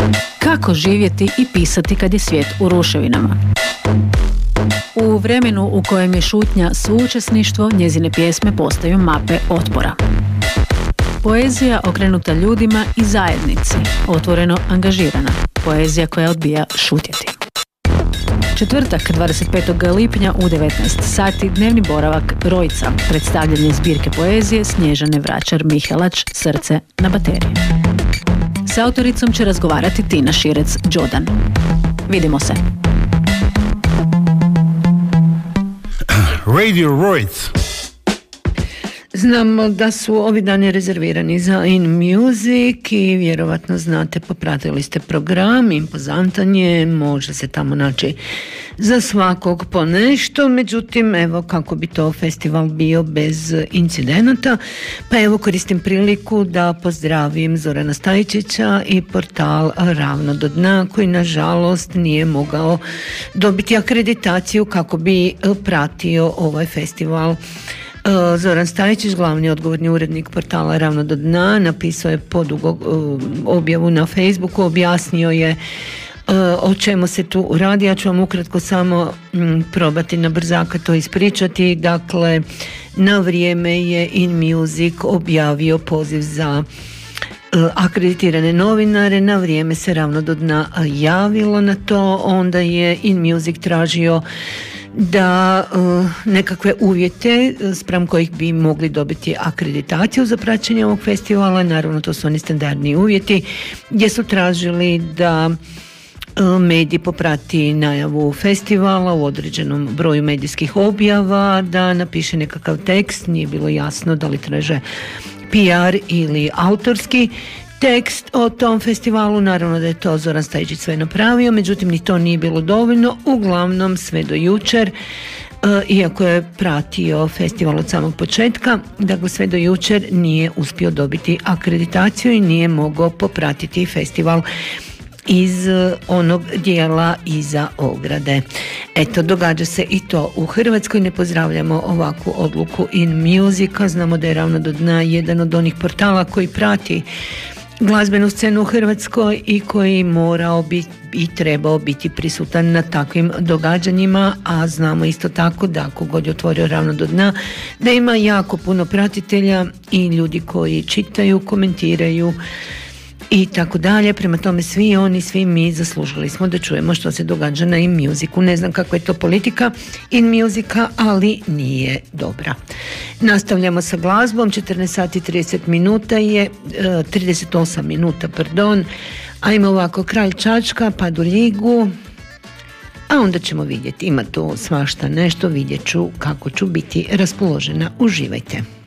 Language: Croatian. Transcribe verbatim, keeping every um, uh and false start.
Kako živjeti i pisati kad je svijet u ruševinama? U vremenu u kojem je šutnja suučesništvo, njezine pjesme postaju mape otpora. Poezija okrenuta ljudima i zajednici, otvoreno angažirana. Poezija koja odbija šutjeti. Četvrtak, dvadeset petog lipnja u devetnaest sati, dnevni boravak Rojca, predstavljanje zbirke poezije Snježane Vračar-Mihelač, Srce na bateriji. S autoricom će razgovarati Tina Širec-Đodan. Vidimo se. Radio Rojc. Znamo da su ovi dani rezervirani za In Music i vjerovatno znate, popratili ste program, impozantan je, može se tamo naći za svakog po nešto, međutim, evo kako bi to festival bio bez incidenata, pa evo koristim priliku da pozdravim Zorana Stajičića i portal Ravno do dna, koji nažalost nije mogao dobiti akreditaciju kako bi pratio ovaj festival. Zoran Stajičić, glavni odgovorni urednik portala Ravno do dna, napisao je podugo objavu na Facebooku, objasnio je o čemu se tu radi. Ja ću vam ukratko samo m, probati na brzaka to ispričati. Dakle, na vrijeme je In Music objavio poziv za uh, akreditirane novinare, na vrijeme se Ravno do dna javilo na to, onda je In Music tražio da uh, nekakve uvjete spram kojih bi mogli dobiti akreditaciju za praćenje ovog festivala. Naravno, to su oni standardni uvjeti gdje su tražili da medij poprati najavu festivala u određenom broju medijskih objava, da napiše nekakav tekst, nije bilo jasno da li traže P R ili autorski tekst o tom festivalu. Naravno da je to Zoran Stajičić sve napravio, međutim ni to nije bilo dovoljno. Uglavnom sve do jučer, iako je pratio festival od samog početka, dakle sve do jučer nije uspio dobiti akreditaciju i nije mogao popratiti festival iz onog dijela iza ograde. Eto, događa se i to u Hrvatskoj. Ne pozdravljamo ovakvu odluku In Musica. Znamo da je Ravno do dna jedan od onih portala koji prati glazbenu scenu u Hrvatskoj i koji morao biti i trebao biti prisutan na takvim događanjima, a znamo isto tako da ako god je otvorio Ravno do dna, da ima jako puno pratitelja i ljudi koji čitaju, komentiraju i tako dalje. Prema tome svi oni, svi mi zaslužili smo da čujemo što se događa na In Musicu. Ne znam kakva je to politika In Musica, ali nije dobra. Nastavljamo sa glazbom. četrnaest sati i trideset minuta je, trideset osam minuta, pardon. Ajmo ovako, Kralj Čačka, Pad u Ljigu, a onda ćemo vidjeti. Ima tu svašta nešto, vidjet ću kako ću biti raspoložena. Uživajte.